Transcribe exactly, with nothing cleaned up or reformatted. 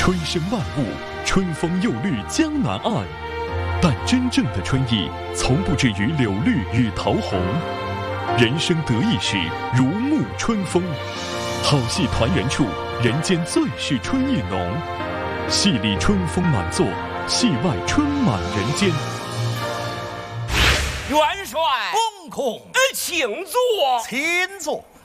春生万物，春风又绿江南岸。但真正的春意，从不至于柳绿与桃红。人生得意时，如沐春风。好戏团圆处，人间最是春意浓。戏里春风满座，戏外春满人间。 元帅， 公公， 请坐， 请坐。